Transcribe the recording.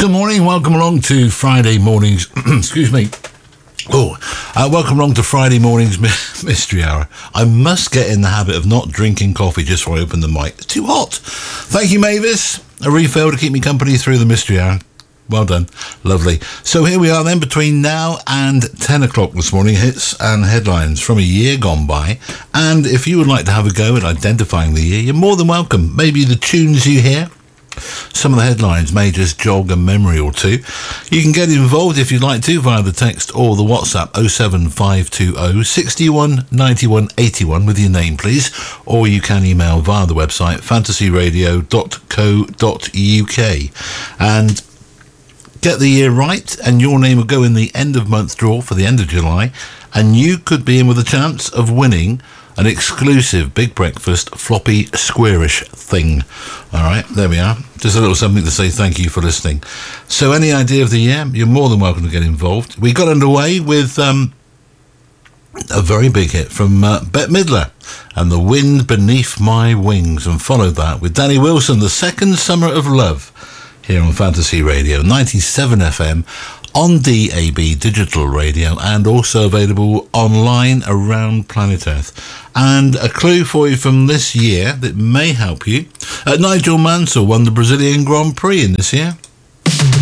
Good morning, welcome along to Friday morning's, excuse me. Welcome along to Friday morning's Mystery Hour. I must get in the habit of not drinking coffee just before I open the mic. It's too hot. Thank you, Mavis. A refill to keep me company through the Mystery Hour. Well done. Lovely. So here we are then, between now and 10 o'clock this morning, hits and headlines from a year gone by. And if you would like to have a go at identifying the year, you're more than welcome. Maybe the tunes you hear, some of the headlines may just jog a memory or two. You can get involved if you'd like to via the text or the WhatsApp 07520 61 91 81 with your name, please. Or you can email via the website fantasyradio.co.uk and get the year right, and your name will go in the end of month draw for the end of July, and you could be in with a chance of winning an exclusive Big Breakfast floppy squarish thing. All right, there we are. Just a little something to say thank you for listening. So any idea of the year, you're more than welcome to get involved. We got underway with a very big hit from Bette Midler and The Wind Beneath My Wings, and followed that with Danny Wilson, The Second Summer of Love, here on Fantasy Radio, 97 FM, on DAB digital radio, and also available online around planet Earth. And a clue for you from this year that may help you. Nigel Mansell won the Brazilian Grand Prix in this year.